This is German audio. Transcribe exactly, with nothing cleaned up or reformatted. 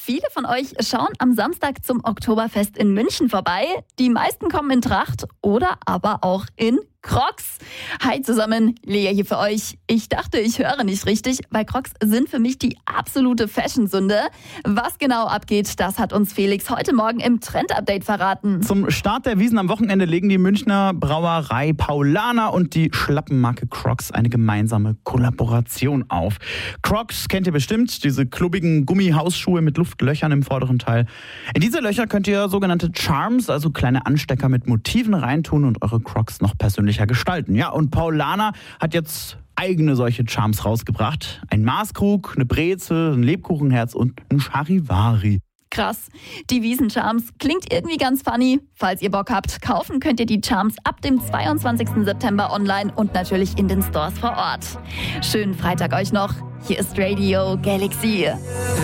Viele von euch schauen am Samstag zum Oktoberfest in München vorbei. Die meisten kommen in Tracht oder aber auch in Crocs. Hi zusammen, Lea hier für euch. Ich dachte, ich höre nicht richtig, weil Crocs sind für mich die absolute Fashion-Sünde. Was genau abgeht, das hat uns Felix heute Morgen im Trend-Update verraten. Zum Start der Wiesn am Wochenende legen die Münchner Brauerei Paulaner und die Schlappenmarke Crocs eine gemeinsame Kollaboration auf. Crocs kennt ihr bestimmt, diese klubbigen Gummihausschuhe mit Luftlöchern im vorderen Teil. In diese Löcher könnt ihr sogenannte Charms, also kleine Anstecker mit Motiven reintun und eure Crocs noch persönlich gestalten. Ja, und Paulaner hat jetzt eigene solche Charms rausgebracht. Ein Maßkrug, eine Brezel, ein Lebkuchenherz und ein Charivari. Krass. Die Wiesn-Charms klingt irgendwie ganz funny. Falls ihr Bock habt, kaufen könnt ihr die Charms ab dem zweiundzwanzigsten September online und natürlich in den Stores vor Ort. Schönen Freitag euch noch. Hier ist Radio Galaxy.